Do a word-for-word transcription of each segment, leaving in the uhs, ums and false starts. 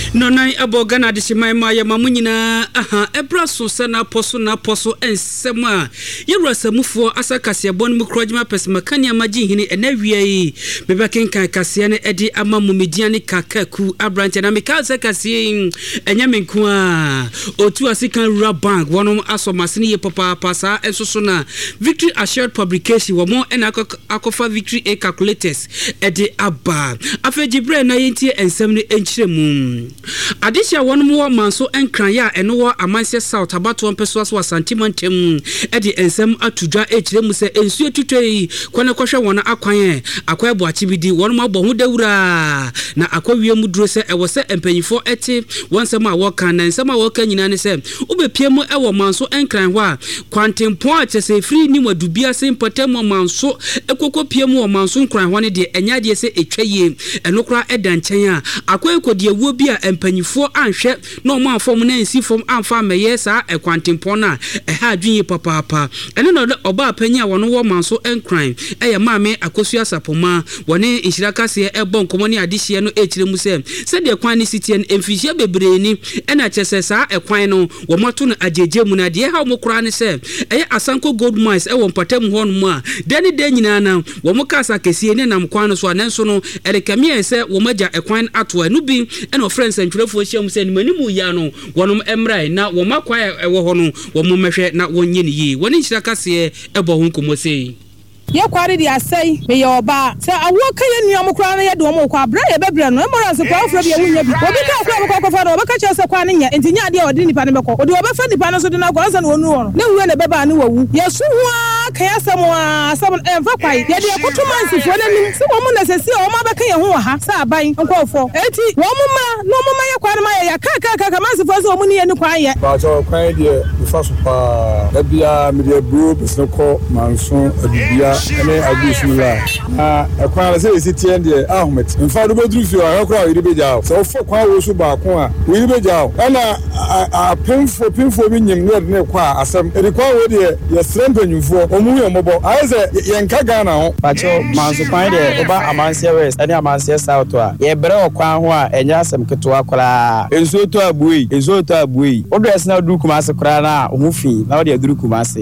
No nai aboga na dishimai ma ya mamunyina aha ebra so sana poso na poso ensema yewra samufuo asakase bon mu krojima pesmakania magi hini enawiai beba kenkan kase ne edi ama mumediane kakaku abrante na mekaza kase enyamenku a otu asikan rabank wono asomasene ye papa pasa ensoso na Victory Assured Publication wo mo ena akofa Victory A calculators edi aba afejibre na yentie ensem ne enchiremu adisha wonu mo manso enkran ya eno wo amanse south abato mpeso aso santimantem edi ensem atudwa echiremu se ensuo tutwei kwana kwhwe wona akwan akwa boachi bidi wonu mo abo ho dawura na akwawie mu duro se ewo se empanyifo eti wonsem a woka na ensem a woka nyina ne se ubepiem ewo manso enkran ho a kwantempo a chese free ni madubia se mpotemo manso ekoko piem wo manso nkran ho ne de enya de se etwaye enokra edanchen a akwa ekodi ewo bi a empanyifo anhwe na omo afom na ensi fom amfa meye sa ekwantempo na eha adwinye papapa ene no oba apanya wono wo manso enkran eye maame akosua sapoma woni inshiraka se ebo nkomo ne adihye no echiremu se se de kwan ne sitie emfihye bebreni ena chese sa ekwan no wo moto no ajeje mu na de ha mo kura ne se eye asanko gold mines ewo mpatam ho no mu a deni de nyina na wo mo kasa kesie ne nam kwan no so anenso no erekamie se wo maja ekwan ato anu bi ena friends antwerefo hyiam se nimanimu ya no wonom emrai na wo makwa ewo ho no wo mo mehwe na wonye ne yi woni nhyira kase ebo ho nkomose ye kwari di asai me ye oba se awo kaye nuam kura na ye de omo kwa bra ye bebre no emorance kwa ofra bi ewunya bi obi ka kwa kwa kwa fa no oba ka che se kwa ne nya entinya de odi nipa ne beko odi oba fa nipa no so de na kwa sa no onu ho ne wuwe ne beba ne wawu ye su ho kaya samo asam emfa kwai ye de kotumansi fo na nim se wo mo na sesi o ma beka ye ho ha sa aban nkofo eti wo mo ma no mo ma ye kwa na ma ye ka ka ka ka mansi fo so wo mo ne ye ne kwa ye ba cho kwan de fa so pa da bia me de bro bisnko manso adubia ene abusmula ah ekwan se sitie de ahmet mfa do bodru fi o akwa wi be jaw so fo kwa wo so ba ko a wi be jaw ana a pinfo pinfo bi nyim ne ne kwa asem e kwa wo de ye srempanyufo omu ye mobo aize ye nka Ghana ho pacho manso kwan de oba amanse west ene amanse south a ye bre okwan ho a enya asem keto akora enso to abuei enso to abuei odres na du kuma se kora na ho fi na wo de duru kuma se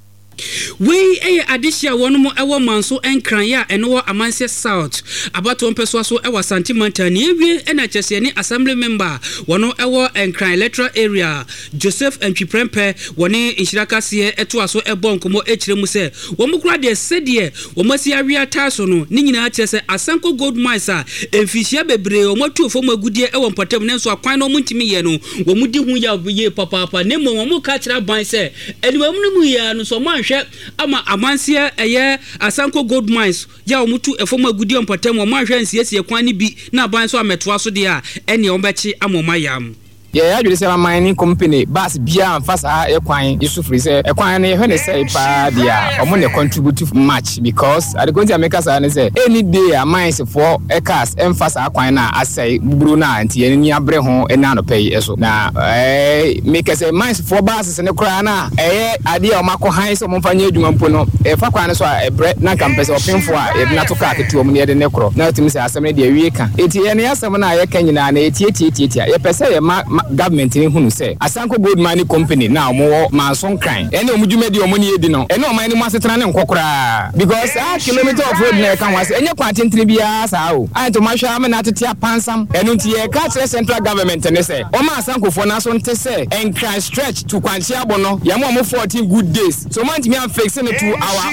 we eh adishia wono ewo manso enkran ya eno wo amanse south abato mpeso so ewa santimanta ni ewie ena chese ni assembly member wono ewo enkran electoral area Joseph Ntwiprempe woni inshiraka se eto aso ebo nkomo echiremu se wo mukura de sedie wo masi awia taso no ni nyina chese asanko gold mines a emfihia bebre wo matu fo magudie ewo mpatam nenso akwan no muntimi ye no wo mudi hu ya ye papa papa nemo wo muka kira ban se eniwam mu ya no so man ama amansia eye asanko gold mines ya omutu efoma gudi ompatem o ma hwansie sie kwan ni bi na ban so ametoa so de a ene ombechi amoma yam ye ya jure se mining company bas bia amfasa ekwan isufri se ekwan ne hwe ne se pa dia omo ne contribute much because I going to make us say any day a mines for ekas emfasa akwan na asai buburu na anti ye ni abre ho ena no pay eso na eh make us mines for bas se ne kra na eh ade o makọ han se mo fanya adwuma mpo no e fa kwan so a ebre na campus opemfo a e na to ka ketu omo ne de ne kro na otimi se asem ne de wie ka eti ye ne asem na ye kanyina na eti eti eti ye pese ye ma government ni hunu say asanko gold mining company now mo manson crime ene omudwuma di omoni edi no ene oman ni mo asetena ne nkokora because a kilometer of road na kan wase enye kwantentene bia sa o anto mahwa am na tetia pansam eno ntie ka kire central government ne say o ma asanko fo na so nte say en crime stretch to kwanchi abono ya mo fourteen good days so man timi am fix ne to our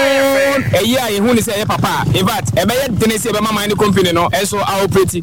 own a year ye hunu say papa in fact e be ye denese be mining company no eso a operate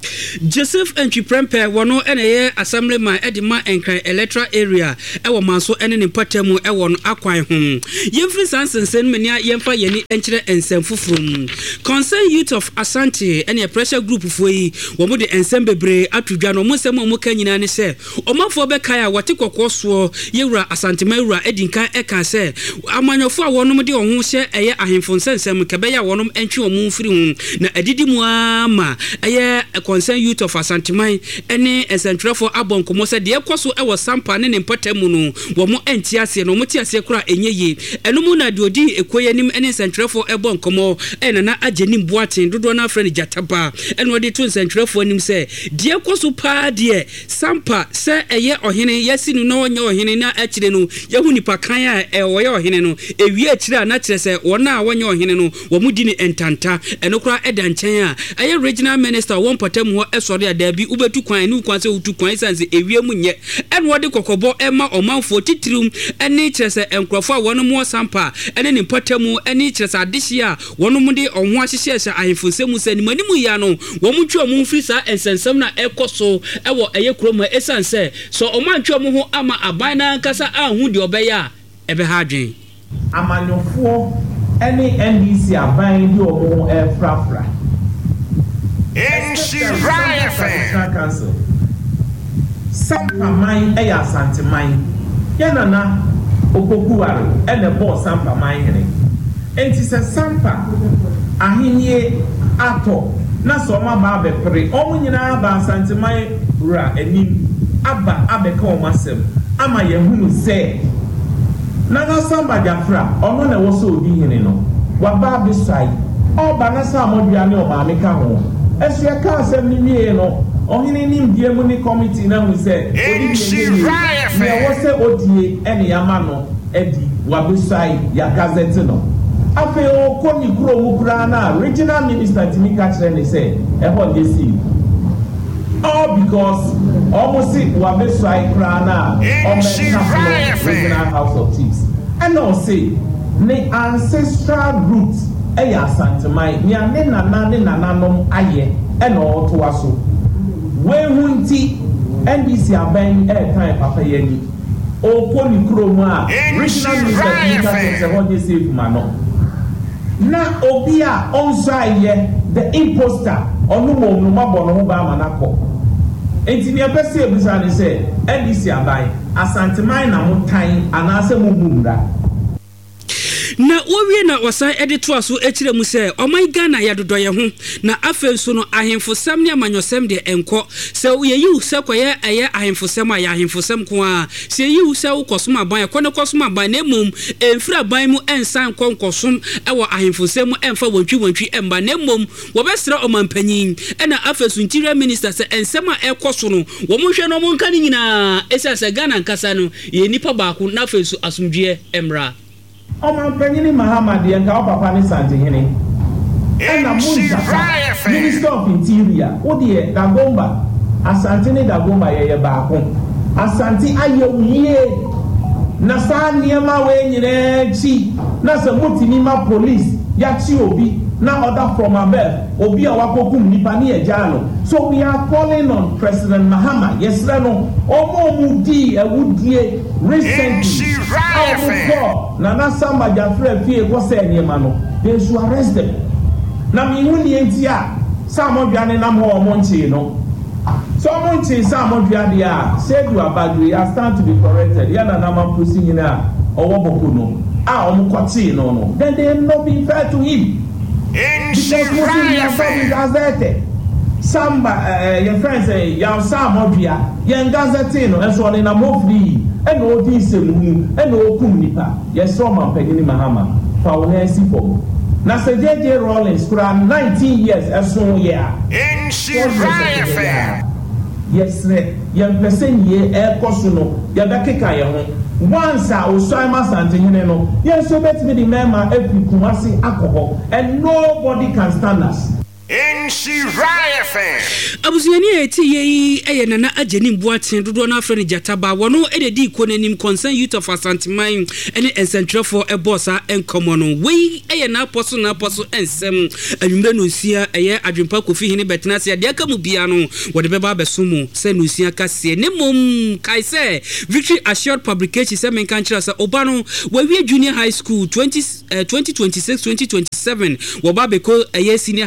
Joseph Ntwiprempe wono ene ye assemblyman edima enkran electoral area ewo manso ene ne patamu ewo no akwan hom yemfri sansensen menia yemfa yeni enkyere ensem fufrum concern youth of Asante ene pressure group foyi wo mo de ensem bebre atudwa no mo nsem mo kanyina ne se omafo be kaya wote kokoso yewura Asante mawura edinkan eka se amanyofo a wonom de ohun hye eye ahemfo nsensem kebe ya wonom entwe omu mfiri hu na adidi mu ama eye concern youth of Asanteman ene esentrefo abonkomo se de ekoso e wo sampa ne ne mpatamu no wo mo entiase no mo tiase kura enyeye eno mu na de odi ekoyanim ene esentrefo ebonkomo ene na ajenim boaten dodo na afre ne jataba ene odi to esentrefo anim se de ekoso pa de sampa se eye ohene yasinu na onye ohene na akire no yahu nipa kan a e oye ohene no ewie akire na kire se wona wonye ohene no wo mu di ne entanta eno kura eda nchen a eye regional minister won patam ho esori adabi ubetu kwan ni kwan se utu kwan sanse ewie mu nye eno odi kokobo ema omanfo titirum ene kire se enkrofo a wono mo sampa ene ne patam ene kire se adehye a wono mu de onho ahyehye se ahemfonsemu se ni manimu ya no wo mu twa mu mfiri sa ensensem na ekoso ewo eye kroma esanse so omantwa mu ho ama aban na nkasa ahu de obeya ebe ha dwen amanyofo ene N D C aban di omo e frafra in Shiraya Council Sampa Mine e Asanteman yana na okokuware ene bo Sampa Mine here enti se Sampa ahenie ato na so ma ba bepre omo nyina ba Asanteman ra enim aba abeka omasem ama yehunu se na na Samba Jafra ono na wo so odi hene no wa ba besai oba na sa modua ne o ma meka ho esu ya ka asem ni mie no ohini ni mbie mu ni committee na mu se odi bie ni me wo se odie ene ya ma no edi wa besai ya gazette no afi o ko ni kuro mu kura na regional minister Timika kire ni se e ho de si all because almost it wa besai kura na o regional house of chiefs and no say the ancestral roots e ya Asanteman ni ane nana ne nananom aye e no to aso we hunti N D C aban e time papa yani o ko ni kuro mu a regional minister Timika se ho de safe ma no na obi a onso aye the imposter onu mo no mabo no ho ba ma na ko enti ne pese ebisa ne se N D C aban Asanteman na mo tan anase mo bumra na wowie na wasan edito aso ekire mu se oman Ghana ya dodoye ho na afenso no ahemfosam ne amanyosem de enko se yeyi se koye eye ahemfosam a ya ahemfosam ko a se yeyi se ukosom aban ko ne kosom aban na mum emfira ban mu ensan konkosom ewo ahemfosam emfa wantwi wantwi emba na mum wo besra omanpanyin ena afenso interior minister se ensema ekoso no wo mo hwe no mo nka ni nyina esa se Ghana nkasa no ye nipa baako na afenso asumdwe emra Oman Penny Muhammad and Papa Santihini. And a Munza, Minister of Interior, Odie, Dagomba, Asantini Dagomba, ye Bakum, Asanti Ayo ye Nasan Niama Way, Chi, Nasa Mutinima Police, Yachi Obi, now order from above, Obi Awakokum Nipani Jalo. So we are calling on President Mahama, yes, Rano, Omo Mudi, a Woodie, recently. Nana Samba Jafre Fie Kose Niemano, they should arrest them. Nami Wuni Entia, Samo Jani Namo Monchi, no. So Monchi, Samo Jadia, said you are bad, we are starting to be corrected. Yana Nama Pussing in a Owabokuno, Ah, Omukwati, no, no. Then they have not been fair to him. Because Muslim Gazette. Samba, your friends say, Yam Samodia, Yan Gazetino, and so on in a movie. And all these and all Kumnipa, yes, Roman Penny Mahama, Faunesi for. Now, Sir J J Rollins, from nineteen years as soon, yeah. In Shiraya, yes, young person, ye, air cosuno, Yabakaya. Once I was Simon Santino, yes, so let me remember every Kumasi alcohol, and nobody can stand us. In Shiraya fan. Abusiani eti ye eye nana ageni boaten dodo na afre jataba wono ededi konanim concern youth of Asanteman ene encentrefo ebosa enkomo no we eye na aposo na aposo ensem anwumre no sia eye adwempa kofi hene betena se de aka mu bia no wode beba besumu se no sia kase ne mom kai se Victory Assured Publication se men kan kira se oba no we junior high school twenty twenty twenty-six twenty twenty-seven wo ba beko eye senior high school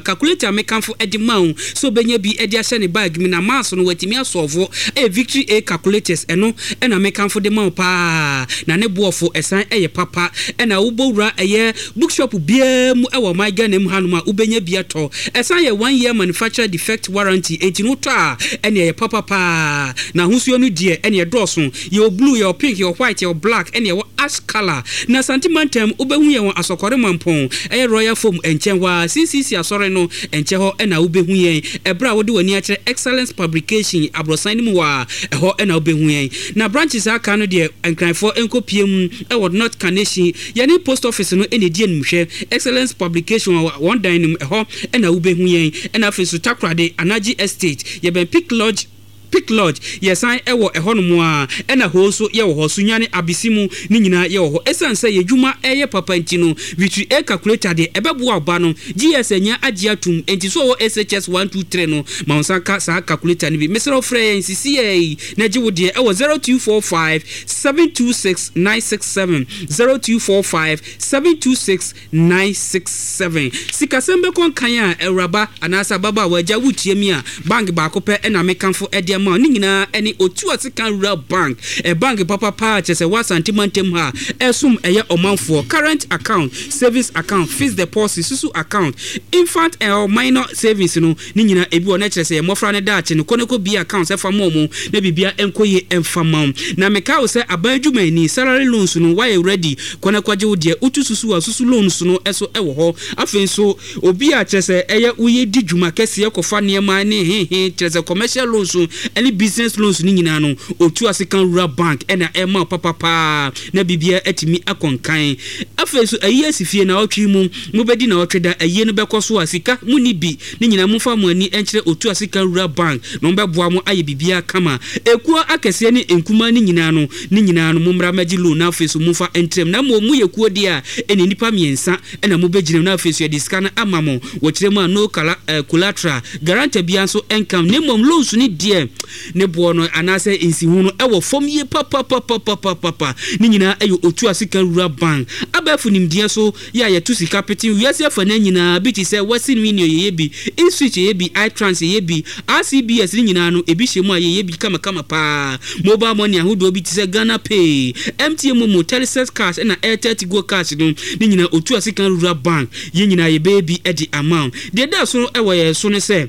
calculator me kan fo edi maun so benya bi edi ahye ne bag mi na mass no watimi asolvo e victory a calculators eno e na me kan fo de maun pa na ne boofo esan eye papa e na wo bowura eye bookshop bia mu e wo my ganem hanuma wo benya bi ato esan ye one year manufacturer defect warranty enti no to a ene ye papa pa na husuo no die ene ye doso ye blue ye pink ye white ye black ene ye ash color na sentimentum ubehu ye won asokore mampon e royal foam enchen wa ccc asore no enche ho e na ubehu ye ebra wo de wani a kire excellence publication abrosan mu wa e ho e na ubehu ye na branches aka no de enkranfo enkopiem e wo not kanation ye ni post office no ene die nimhwe excellence publication one dining e ho e na ubehu ye e na afisu takrade anaji estate ye ben pick lodge Pick Lodge yesan ewo ehonomu a ena ho so ye wo ho so nyane abisimu ni nyina ye wo ho esanse ye dwuma eye papa ntino victory a calculator de ebebu aba no gs nya age atum enti so wo S H S one two three no ma onsanka sa calculator ni bi mesero frɛ N C C A na je wo de ewo zero two four five seven two six nine six seven zero two four five seven two six nine six seven sikasembe kon kan a ewraba anasa baba waja wutie mi a bank ba ko pe ena mekanfo ede ma ni nyina eni otu asikan rural bank e bank papa pa chese wasantimantem ha esum eye omanfo current account savings account fixed deposit susu account infant and minor savings no ni nyina ebi o na chese mofra ne dache no koneko bi account e famo mo na bibia enkoye enfama na meka wo se abadwuma ni salary loans no why ready koneko je wo de utu susu wa susu loans no eso e wo ho afen so obi a chese eye uye di dwuma kese e kofa ne ma ne he he chese commercial loans any business loans ni nyina no otu asikan rural bank ena ema papa pa na bibia etimi akonkan afeso ayi asifie na otwi mu mu bedi na otweda ayi no bekoso asika mu ni bi ni nyina mu fa mu ani enkyere otu asikan rural bank no beboa mu aye bibia kama ekuo akese ni enkuma ni nyina no ni nyina no mu mra magi loan na afeso mu fa entrem na mu mu yekuo dia eni nipa miensa ena mu begire na afeso ya discan amamo wo kire mu no kala uh, collateral guarantee bia so income ne mom loans ni die ne bo no anase ensihu no ewo fom ye papa papa papa papa ni nyina ayo otu asika rural bank abafu nimdie so ya ya tusi capital wiase afa na nyina bi ti se wasin winio ye bi in switch ye bi I trans ye bi R C B S ni nyina no ebi hyemu a ye bi kama kama pa mobile money ahudo bi ti se Ghana Pay M T M mo Telcel cash na Airtel Go cash no ni nyina otu asika rural bank ye nyina ye baby edi amount de da so ewo ye so ne se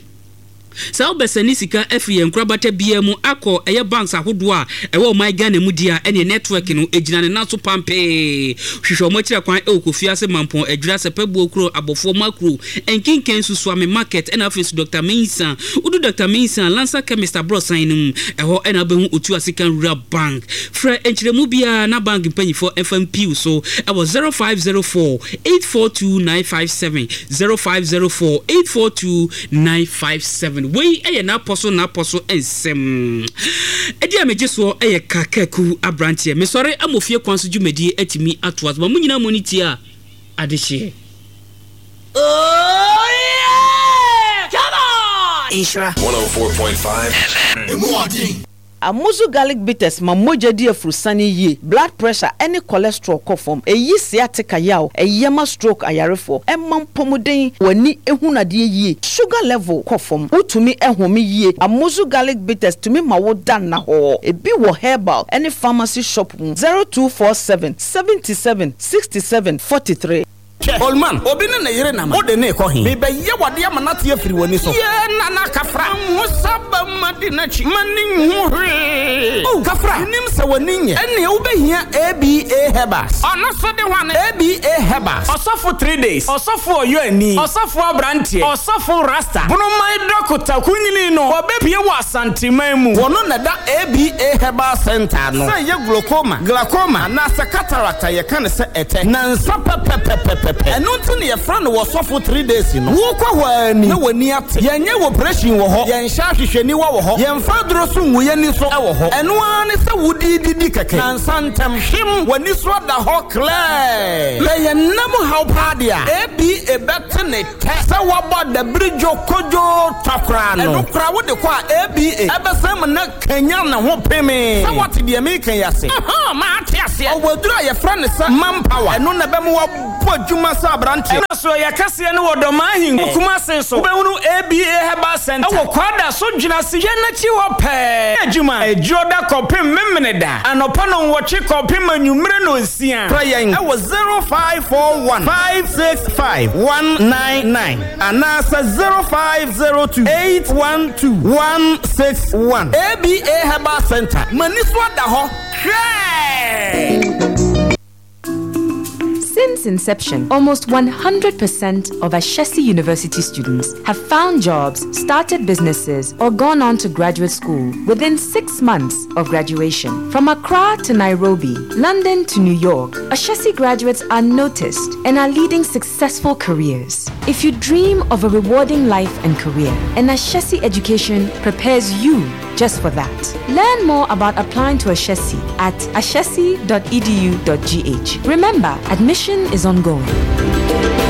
Sa obesani sika efi enkrabata bia mu akọ eye banks ahodo a ewo my Ghana mu dia ene network no ejina ne naso pampe hwehwe mo kira kwan e okofia se mampon adwira se pebu okro abofo makro enkinken susu ame market ena afis Doctor Minsa udu Doctor Minsa Lancer Chemist Brosan num eho ena behu otu asikan rural bank fra enchiremu bia na bank mpanyifo F M P so ewo zero five zero four eight four two nine five seven zero five zero four eight four two nine five seven we eye na poso na poso ensem edi amejeso eye kakaku abrantie me sori amofie kwanso dwumedi atimi atoas ba munyina moniti a adehye oh yeah come on Ishra one oh four point five Amuzu garlic bitters ma moja di afrusani ye blood pressure any cholesterol kofom eyi sciatica yaw eyema stroke ayarefo emam pomuden wani ehunade ye sugar level kofom utumi ehome ye Amuzu garlic bitters tumi ma wo dan na ho ebi wo herbal any pharmacy shop zero two four seven seven seven six seven four three Olman obine na yire nama ode ne ko hin me be ye wade amanate afiri woni so ye na na kafra musaba madina chi mani hu hwe o kafra nim se woni nye ene wo behia A B A Hebas ono so de wan A B A Hebas osofo three days osofo oyo ani osofo abrantie osofo rasta bunu mai dokota kunyini no obepie wo asantiman mu wono na da A B A Hebas center no say ye glaucoma glaucoma na se cataract ye kan se ete na nsa pepepepe enu ntine ye friend wo sofo three days no wo kwa hwani na wani ate yenye operation wo ho yen sha hwehwani wo ho yen fa dro so nwu yani so e wo ho enu ani se wudi didi keke na nsantem him wani so da ho clear le yen nam how padia e bi e bet ne te se wo bo da bridge kojo takra no enu kra wo de kwa A B A e be sem na kanya na ho peme se what de me kan yase aha ma ate ase o wadura ye friend se manpower enu na be mo po adwuma sa abrante na so ya kase ne wodoma hin kuma sen so wobehunu A B A Herbal Center wo kwada so dwuna se ye na chi wo pe adwuma ejoda kopim memene da anopa no wo chi kopim anwumre no nsia prayer e wo zero five four one five six five one nine nine anasa zero five zero two eight one two one six one A B A Herbal Center maniso da ho Since inception, almost one hundred percent of Ashesi University students have found jobs, started businesses, or gone on to graduate school within six months of graduation. From Accra to Nairobi, London to New York, Ashesi graduates are noticed and are leading successful careers. If you dream of a rewarding life and career, an Ashesi education prepares you just for that. Learn more about applying to Ashesi at ashesi dot e d u dot g h. Remember, admission is ongoing.